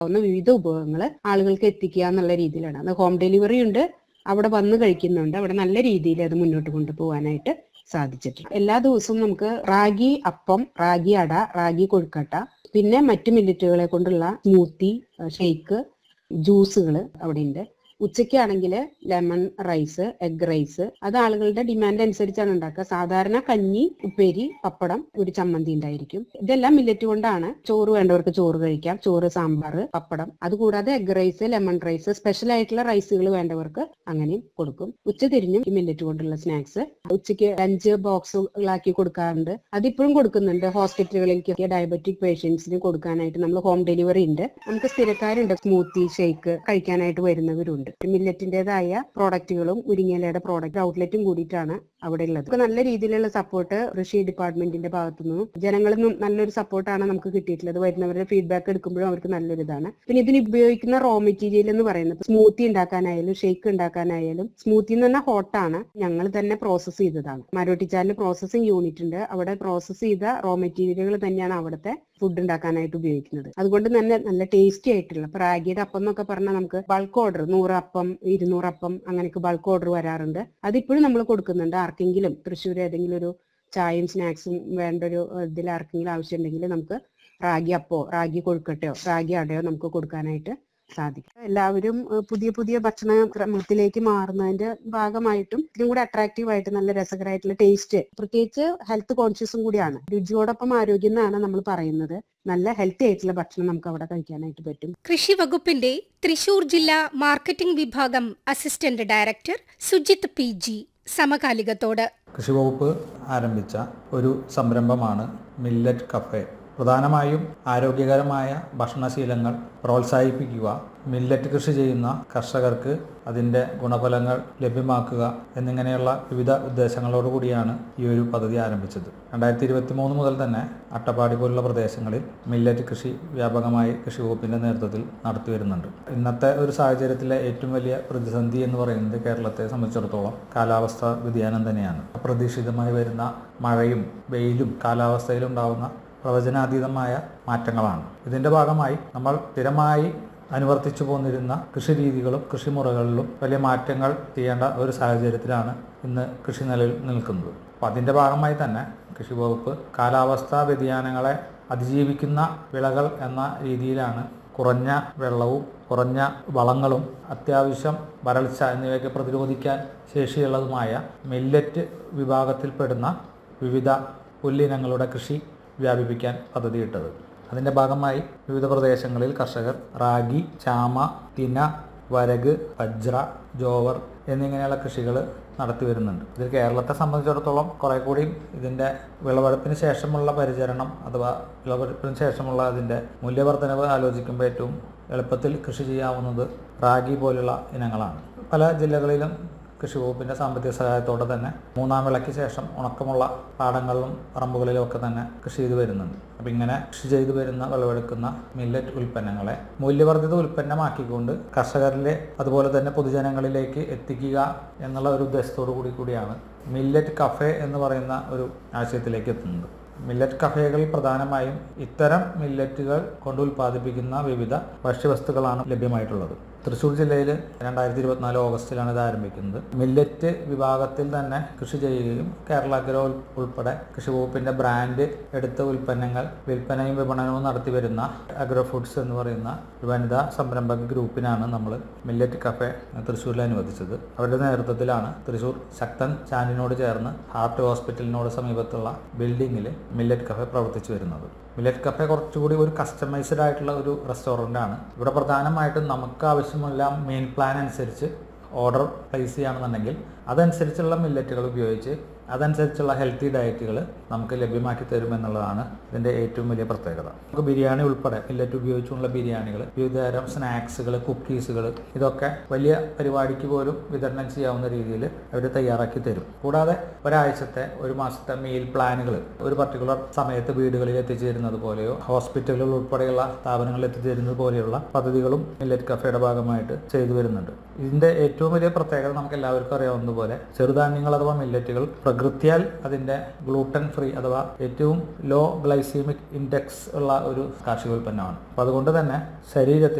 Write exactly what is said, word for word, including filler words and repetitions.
വിവിധ ഉപഭോഗങ്ങൾ ആളുകൾക്ക് എത്തിക്കുക എന്നുള്ള രീതിയിലാണ്. അത് ഹോം ഡെലിവറി ഉണ്ട്, അവിടെ വന്ന് കഴിക്കുന്നുണ്ട്. അവിടെ നല്ല രീതിയിൽ അത് മുന്നോട്ട് കൊണ്ടുപോകാനായിട്ട് സാധിച്ചിട്ടുണ്ട്. എല്ലാ ദിവസവും നമുക്ക് റാഗി അപ്പം, റാഗി അട, റാഗി കൊഴുക്കട്ട, പിന്നെ മറ്റു മില്ലറ്റുകളെ കൊണ്ടുള്ള സ്മൂത്തി, ഷെയ്ക്ക്, ജ്യൂസുകൾ അവിടെ ഉണ്ട്. ഉച്ചയ്ക്കാണെങ്കിൽ ലെമൺ റൈസ്, എഗ് റൈസ്, അത് ആളുകളുടെ ഡിമാൻഡ് അനുസരിച്ചാണ് ഉണ്ടാക്കുക. സാധാരണ കഞ്ഞി, ഉപ്പേരി, പപ്പടം, ഒരു ചമ്മന്തി ഉണ്ടായിരിക്കും. ഇതെല്ലാം മില്ലറ്റ് കൊണ്ടാണ്. ചോറ് വേണ്ടവർക്ക് ചോറ് കഴിക്കാം, ചോറ്, സാമ്പാർ, പപ്പടം. അതുകൂടാതെ egg rice, lemon rice, special ആയിട്ടുള്ള റൈസുകൾ വേണ്ടവർക്ക് അങ്ങനെയും കൊടുക്കും. ഉച്ച തിരിഞ്ഞും ഈ മില്ലറ്റ് കൊണ്ടുള്ള സ്നാക്സ് ഉച്ചയ്ക്ക് ലഞ്ച് ബോക്സുകളാക്കി കൊടുക്കാറുണ്ട്. അതിപ്പോഴും കൊടുക്കുന്നുണ്ട്. ഹോസ്പിറ്റലുകളിലേക്ക് ഡയബറ്റിക് പേഷ്യൻസിന് കൊടുക്കാനായിട്ട് നമ്മൾ ഹോം ഡെലിവറി ഉണ്ട്. നമുക്ക് സ്ഥിരക്കാരുണ്ട്, സ്മൂത്തി, ഷേക്ക് കഴിക്കാനായിട്ട് വരുന്നവരുണ്ട്. മില്ലറ്റിന്റേതായ പ്രോഡക്റ്റുകളും മുരിങ്ങയിലയുടെ പ്രോഡക്റ്റ് ഔട്ട്ലെറ്റും കൂടിയിട്ടാണ് അവിടെ ഉള്ളത്. നല്ല രീതിയിലുള്ള സപ്പോർട്ട് കൃഷി ഡിപ്പാർട്ട്മെന്റിന്റെ ഭാഗത്തു നിന്നും ജനങ്ങളിൽ നിന്നും നല്ലൊരു സപ്പോർട്ടാണ് നമുക്ക് കിട്ടിയിട്ടുള്ളത്. വരുന്നവരുടെ ഫീഡ്ബാക്ക് എടുക്കുമ്പോഴും അവർക്ക് നല്ലൊരു ഇതാണ്. പിന്നെ ഇതിന് ഉപയോഗിക്കുന്ന റോ മെറ്റീരിയൽ എന്ന് പറയുന്നത് സ്മൂത്തി ഉണ്ടാക്കാനായാലും ഷേക്ക് ഉണ്ടാക്കാനായാലും, സ്മൂത്തി എന്ന് പറഞ്ഞാൽ ഹോട്ടാണ്, ഞങ്ങൾ തന്നെ പ്രോസസ് ചെയ്തതാണ്. മരോട്ടിച്ചാലിൽ പ്രോസസിംഗ് യൂണിറ്റ് ഉണ്ട്. അവിടെ പ്രോസസ് ചെയ്ത റോ മെറ്റീരിയലുകൾ തന്നെയാണ് അവിടുത്തെ ഫുഡ് ഉണ്ടാക്കാനായിട്ട് ഉപയോഗിക്കുന്നത്. അതുകൊണ്ട് തന്നെ നല്ല ടേസ്റ്റി ആയിട്ടുള്ള ഇപ്പൊ റാഗിയുടെ അപ്പം എന്നൊക്കെ പറഞ്ഞാൽ നമുക്ക് ബൾക്ക് ഓർഡർ നൂറ് അപ്പം, ഇരുന്നൂറ് അപ്പം അങ്ങനെയൊക്കെ ബൾക്ക് ഓർഡർ വരാറുണ്ട്. അതിപ്പോഴും നമ്മൾ കൊടുക്കുന്നുണ്ട്. ആർക്കെങ്കിലും തൃശ്ശൂർ ഏതെങ്കിലും ഒരു ചായയും സ്നാക്സും വേണ്ട ഒരു ഇതിൽ ആർക്കെങ്കിലും ആവശ്യം ഉണ്ടെങ്കിൽ നമുക്ക് റാഗി അപ്പോ, റാഗി കൊഴുക്കട്ടയോ, റാഗി അടയോ നമുക്ക് കൊടുക്കാനായിട്ട് സാധിക്കും. എല്ലാവരും പുതിയ പുതിയ ഭക്ഷണ ക്രമത്തിലേക്ക് മാറുന്നതിന്റെ ഭാഗമായിട്ടും ഇതിനും കൂടി അട്രാക്റ്റീവ് ആയിട്ട് നല്ല രസകരമായിട്ടുള്ള ടേസ്റ്റ്, പ്രത്യേകിച്ച് ഹെൽത്ത് കോൺഷ്യസും കൂടിയാണ്. രുചിയോടൊപ്പം ആരോഗ്യം എന്നാണ് നമ്മൾ പറയുന്നത്. നല്ല ഹെൽത്തി ആയിട്ടുള്ള ഭക്ഷണം നമുക്ക് അവിടെ കഴിക്കാനായിട്ട് പറ്റും. കൃഷി വകുപ്പിന്റെ തൃശൂർ ജില്ലാ മാർക്കറ്റിംഗ് വിഭാഗം assistant director Sujith P G സമകാലികത്തോട്. കൃഷി വകുപ്പ് ആരംഭിച്ച ഒരു സംരംഭമാണ് മില്ലറ്റ് കഫേ. പ്രധാനമായും ആരോഗ്യകരമായ ഭക്ഷണശീലങ്ങൾ പ്രോത്സാഹിപ്പിക്കുക, മില്ലറ്റ് കൃഷി ചെയ്യുന്ന കർഷകർക്ക് അതിൻ്റെ ഗുണഫലങ്ങൾ ലഭ്യമാക്കുക എന്നിങ്ങനെയുള്ള വിവിധ ഉദ്ദേശങ്ങളോടുകൂടിയാണ് ഈ ഒരു പദ്ധതി ആരംഭിച്ചത്. രണ്ടായിരത്തി ഇരുപത്തി മൂന്ന് മുതൽ തന്നെ അട്ടപ്പാടി പോലുള്ള പ്രദേശങ്ങളിൽ മില്ലറ്റ് കൃഷി വ്യാപകമായി കൃഷി വകുപ്പിൻ്റെ നേതൃത്വത്തിൽ നടത്തി വരുന്നുണ്ട്. ഇന്നത്തെ ഒരു സാഹചര്യത്തിലെ ഏറ്റവും വലിയ പ്രതിസന്ധി എന്ന് പറയുന്നത് കേരളത്തെ സംബന്ധിച്ചിടത്തോളം കാലാവസ്ഥാ വ്യതിയാനം തന്നെയാണ്. അപ്രതീക്ഷിതമായി വരുന്ന മഴയും വെയിലും കാലാവസ്ഥയിലുണ്ടാവുന്ന പ്രവചനാതീതമായ മാറ്റങ്ങളാണ്. ഇതിൻ്റെ ഭാഗമായി നമ്മൾ സ്ഥിരമായി അനുവർത്തിച്ചു പോന്നിരുന്ന കൃഷി രീതികളും കൃഷിമുറകളിലും വലിയ മാറ്റങ്ങൾ ചെയ്യേണ്ട ഒരു സാഹചര്യത്തിലാണ് ഇന്ന് കൃഷി നിലയിൽ നിൽക്കുന്നത്. അപ്പോൾ അതിൻ്റെ ഭാഗമായി തന്നെ കൃഷി വകുപ്പ് കാലാവസ്ഥാ വ്യതിയാനങ്ങളെ അതിജീവിക്കുന്ന വിളകൾ എന്ന രീതിയിലാണ് കുറഞ്ഞ വെള്ളവും കുറഞ്ഞ വളങ്ങളും അത്യാവശ്യം വരൾച്ച എന്നിവയൊക്കെ പ്രതിരോധിക്കാൻ ശേഷിയുള്ളതുമായ മില്ലറ്റ് വിഭാഗത്തിൽപ്പെടുന്ന വിവിധ പുല്ലിനങ്ങളുടെ കൃഷി വ്യാപിപ്പിക്കാൻ പദ്ധതിയിട്ടത്. അതിൻ്റെ ഭാഗമായി വിവിധ പ്രദേശങ്ങളിൽ കർഷകർ റാഗി, ചാമ, തിന, വരക്, ബജ്ര, ജോവർ എന്നിങ്ങനെയുള്ള കൃഷികൾ നടത്തി വരുന്നുണ്ട്. ഇതിൽ കേരളത്തെ സംബന്ധിച്ചിടത്തോളം കുറെ കൂടി ഇതിൻ്റെ വിളവെടുപ്പിന് ശേഷമുള്ള പരിചരണം അഥവാ വിളവെടുപ്പിന് ശേഷമുള്ള അതിൻ്റെ മൂല്യവർദ്ധനവ് ആലോചിക്കുമ്പോൾ ഏറ്റവും എളുപ്പത്തിൽ കൃഷി ചെയ്യാവുന്നത് റാഗി പോലുള്ള ഇനങ്ങളാണ്. പല ജില്ലകളിലും കൃഷി വകുപ്പിൻ്റെ സാമ്പത്തിക സഹായത്തോടെ തന്നെ മൂന്നാം വിളയ്ക്ക് ശേഷം ഉണക്കമുള്ള പാടങ്ങളിലും പറമ്പുകളിലും ഒക്കെ തന്നെ കൃഷി ചെയ്തു വരുന്നുണ്ട്. അപ്പം ഇങ്ങനെ കൃഷി ചെയ്തു വരുന്ന വിളവെടുക്കുന്ന മില്ലറ്റ് ഉൽപ്പന്നങ്ങളെ മൂല്യവർദ്ധിത ഉൽപ്പന്നമാക്കിക്കൊണ്ട് കർഷകരിലെ അതുപോലെ തന്നെ പൊതുജനങ്ങളിലേക്ക് എത്തിക്കുക എന്നുള്ള ഒരു ഉദ്ദേശത്തോടു കൂടി കൂടിയാണ് മില്ലറ്റ് കഫേ എന്ന് പറയുന്ന ഒരു ആശയത്തിലേക്ക് എത്തുന്നത്. മില്ലറ്റ് കഫേകളിൽ പ്രധാനമായും ഇത്തരം മില്ലറ്റുകൾ കൊണ്ട് ഉൽപ്പാദിപ്പിക്കുന്ന വിവിധ ഭക്ഷ്യവസ്തുക്കളാണ് ലഭ്യമായിട്ടുള്ളത്. തൃശ്ശൂർ ജില്ലയിൽ രണ്ടായിരത്തി ഇരുപത്തിനാല് ഓഗസ്റ്റിലാണ് ഇത് ആരംഭിക്കുന്നത്. മില്ലറ്റ് വിഭാഗത്തിൽ തന്നെ കൃഷി ചെയ്യുകയും കേരള അഗ്രോ ഉൾപ്പെടെ കൃഷി വകുപ്പിൻ്റെ ബ്രാൻഡ് എടുത്ത ഉൽപ്പന്നങ്ങൾ വിൽപ്പനയും വിപണനവും നടത്തി വരുന്ന അഗ്രോ ഫുഡ്സ് എന്ന് പറയുന്ന ഒരു വനിതാ സംരംഭക ഗ്രൂപ്പിനാണ് നമ്മൾ മില്ലറ്റ് കഫേ തൃശ്ശൂരിൽ അനുവദിച്ചത്. അവരുടെ നേതൃത്വത്തിലാണ് തൃശ്ശൂർ ശക്തൻ ചാനിനോട് ചേർന്ന് ഹാർട്ട് ഹോസ്പിറ്റലിനോട് സമീപത്തുള്ള ബിൽഡിങ്ങിൽ മില്ലറ്റ് കഫേ പ്രവർത്തിച്ചു വരുന്നത്. മില്ലറ്റ് കഫേ കുറച്ചുകൂടി ഒരു കസ്റ്റമൈസ്ഡ് ആയിട്ടുള്ള ഒരു റെസ്റ്റോറൻ്റ് ആണ്. ഇവിടെ പ്രധാനമായിട്ടും നമുക്ക് ആവശ്യമുള്ള മെയിൻ പ്ലാൻ അനുസരിച്ച് ഓർഡർ പ്ലേസ് ചെയ്യുകയാണെന്നുണ്ടെങ്കിൽ അതനുസരിച്ചുള്ള മില്ലറ്റുകൾ ഉപയോഗിച്ച് അതനുസരിച്ചുള്ള ഹെൽത്തി ഡയറ്റുകൾ നമുക്ക് ലഭ്യമാക്കി തരുമെന്നുള്ളതാണ് ഇതിൻ്റെ ഏറ്റവും വലിയ പ്രത്യേകത. നമുക്ക് ബിരിയാണി ഉൾപ്പെടെ മില്ലറ്റ് ഉപയോഗിച്ചുള്ള ബിരിയാണികൾ, വിവിധതരം സ്നാക്സുകൾ, കുക്കീസുകൾ ഇതൊക്കെ വലിയ പരിപാടിക്ക് പോലും വിതരണം ചെയ്യാവുന്ന രീതിയിൽ അവർ തയ്യാറാക്കി തരും. കൂടാതെ ഒരാഴ്ചത്തെ ഒരു മാസത്തെ മീൽ പ്ലാനുകൾ ഒരു പർട്ടിക്കുലർ സമയത്ത് വീടുകളിൽ എത്തിച്ചേരുന്നത് പോലെയോ ഹോസ്പിറ്റലുകൾ ഉൾപ്പെടെയുള്ള സ്ഥാപനങ്ങളിൽ എത്തിച്ചേരുന്നത് പോലെയുള്ള പദ്ധതികളും മില്ലറ്റ് കഫേയുടെ ഭാഗമായിട്ട് ചെയ്തു വരുന്നുണ്ട്. ഇതിൻ്റെ ഏറ്റവും വലിയ പ്രത്യേകത നമുക്ക് എല്ലാവർക്കും അറിയാവുന്നതുപോലെ ചെറുധാന്യങ്ങൾ അഥവാ മില്ലറ്റുകൾ പ്രകൃതി പ്രകൃത്യാൽ അതിൻ്റെ ഗ്ലൂട്ടൻ ഫ്രീ അഥവാ ഏറ്റവും ലോ ഗ്ലൈസീമിക് ഇൻഡെക്സ് ഉള്ള ഒരു കാർഷികോൽപ്പന്നമാണ്. അപ്പോൾ അതുകൊണ്ട് തന്നെ ശരീരത്തിൽ